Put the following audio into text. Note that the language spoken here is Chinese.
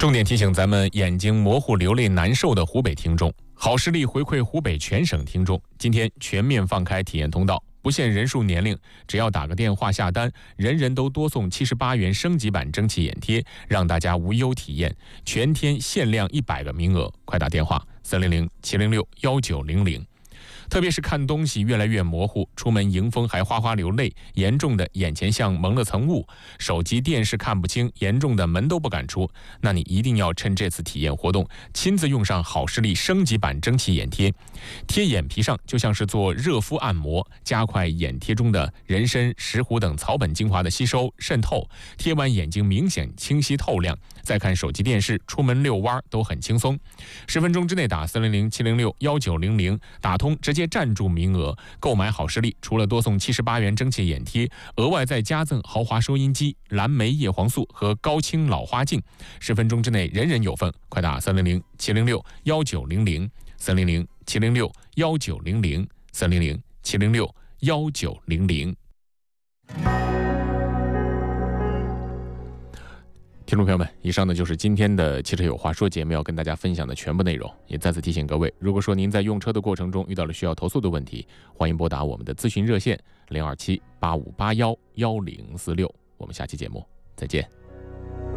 重点提醒咱们眼睛模糊、流泪难受的湖北听众，好视力回馈湖北全省听众，今天全面放开体验通道，不限人数年龄，只要打个电话下单，人人都多送78元升级版蒸汽眼贴，让大家无忧体验，全天限量100个名额，快打电话300-706-1900。特别是看东西越来越模糊，出门迎风还哗哗流泪，严重的眼前像蒙了层雾，手机电视看不清，严重的门都不敢出，那你一定要趁这次体验活动亲自用上好视力升级版蒸汽眼贴，贴眼皮上就像是做热敷按摩，加快眼贴中的人参、石斛等草本精华的吸收渗透，贴完眼睛明显清晰透亮，再看手机电视、出门遛弯都很轻松。10分钟之内打300-706-1900，打通直接占住名额。购买好视力除了多送78元蒸汽眼贴，额外再加赠豪华收音机、蓝莓叶黄素和高清老花镜。10分钟之内人人有份，快打300-706-1900 300-706-1900 300-706-1900。听众朋友们，以上呢就是今天的汽车有话说节目要跟大家分享的全部内容，也再次提醒各位，如果说您在用车的过程中遇到了需要投诉的问题，欢迎拨打我们的咨询热线027-8581-1046。我们下期节目再见。